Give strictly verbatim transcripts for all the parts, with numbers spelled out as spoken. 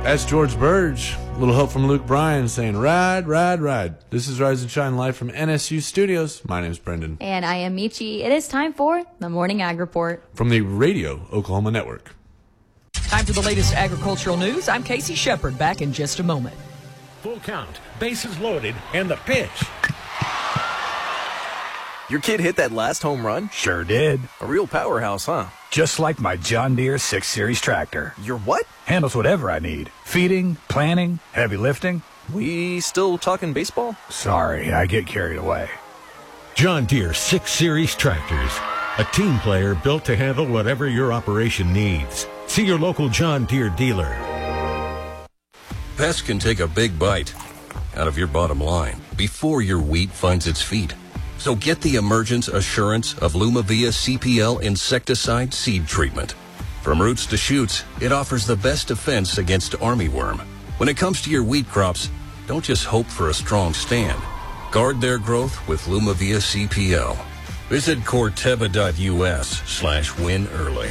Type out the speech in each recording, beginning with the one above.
That's George Burge. A little help from Luke Bryan saying, ride, ride, ride. This is Rise and Shine live from N S U Studios. My name's Brendan. And I am Michi. It is time for the Morning Ag Report. From the Radio Oklahoma Network. Time for the latest agricultural news. I'm Casey Shepard, back in just a moment. Full count, bases loaded, and the pitch. Your kid hit that last home run? Sure did. A real powerhouse, huh? Just like my John Deere six series tractor. Your what? Handles whatever I need. Feeding, planting, heavy lifting. We still talking baseball? Sorry, I get carried away. John Deere six series tractors. A team player built to handle whatever your operation needs. See your local John Deere dealer. Pests can take a big bite out of your bottom line before your wheat finds its feet. So get the Emergence Assurance of Lumavia C P L insecticide seed treatment. From roots to shoots, it offers the best defense against armyworm. When it comes to your wheat crops, don't just hope for a strong stand. Guard their growth with Lumavia C P L. Visit corteva.us slash win early.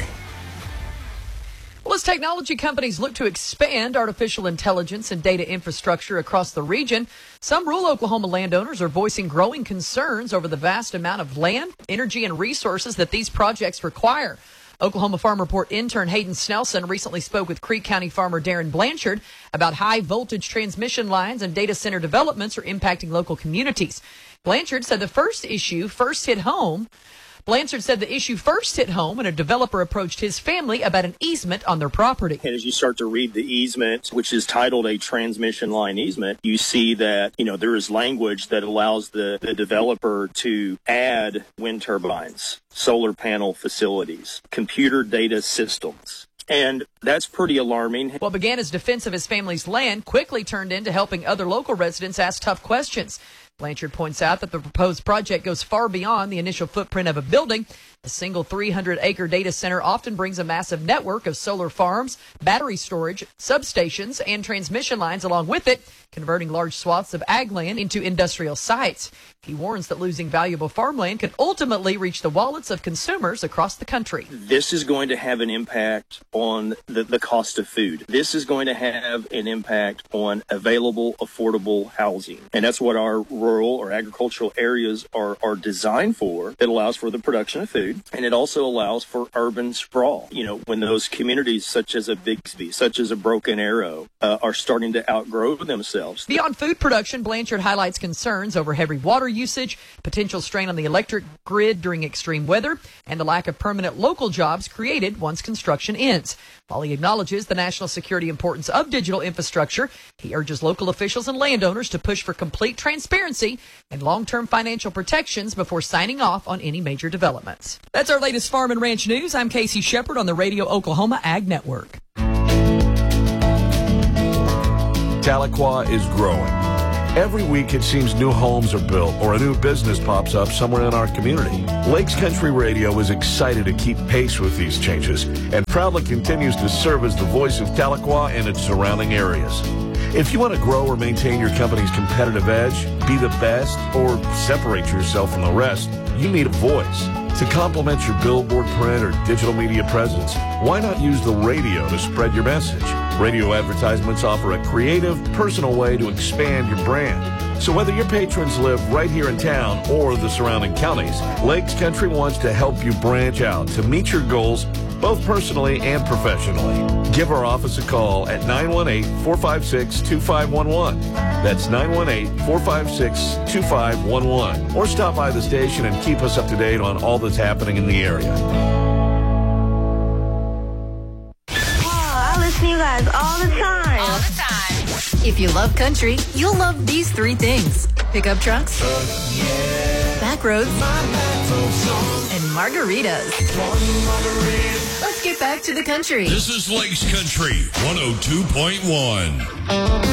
Well, as technology companies look to expand artificial intelligence and data infrastructure across the region, some rural Oklahoma landowners are voicing growing concerns over the vast amount of land, energy, and resources that these projects require. Oklahoma Farm Report intern Hayden Snelson recently spoke with Creek County farmer Darren Blanchard about high voltage transmission lines and data center developments are impacting local communities. Blanchard said the first issue first hit home. Blanchard said the issue first hit home when a developer approached his family about an easement on their property. And as you start to read the easement, which is titled a transmission line easement, you see that, you know, there is language that allows the, the developer to add wind turbines, solar panel facilities, computer data systems. And that's pretty alarming. What began as defense of his family's land quickly turned into helping other local residents ask tough questions. Blanchard points out that the proposed project goes far beyond the initial footprint of a building. A single three hundred acre data center often brings a massive network of solar farms, battery storage, substations, and transmission lines along with it, converting large swaths of ag land into industrial sites. He warns that losing valuable farmland could ultimately reach the wallets of consumers across the country. This is going to have an impact on the, the cost of food. This is going to have an impact on available, affordable housing. And that's what our rural or agricultural areas are, are designed for. It allows for the production of food, and it also allows for urban sprawl. You know, when those communities such as a Bixby, such as a Broken Arrow, uh, are starting to outgrow themselves. Beyond food production, Blanchard highlights concerns over heavy water usage, potential strain on the electric grid during extreme weather, and the lack of permanent local jobs created once construction ends. While he acknowledges the national security importance of digital infrastructure, he urges local officials and landowners to push for complete transparency and long-term financial protections before signing off on any major developments. That's our latest farm and ranch news. I'm Casey Shepard on the Radio Oklahoma Ag Network. Tahlequah is growing. Every week it seems new homes are built or a new business pops up somewhere in our community. Lakes Country Radio is excited to keep pace with these changes and proudly continues to serve as the voice of Tahlequah and its surrounding areas. If you want to grow or maintain your company's competitive edge, be the best, or separate yourself from the rest, you need a voice. To complement your billboard, print, or digital media presence, why not use the radio to spread your message? Radio advertisements offer a creative, personal way to expand your brand. So whether your patrons live right here in town or the surrounding counties, Lakes Country wants to help you branch out to meet your goals both personally and professionally. Give our office a call at nine one eight, four five six, two five one one. That's nine one eight, four five six, two five one one. Or stop by the station and keep us up to date on all that's happening in the area. Oh, I listen to you guys all the time. All the time. If you love country, you'll love these three things. Pickup trucks, uh, yeah. back roads, and margaritas. Let's get back to the country. This is Lakes Country one oh two point one.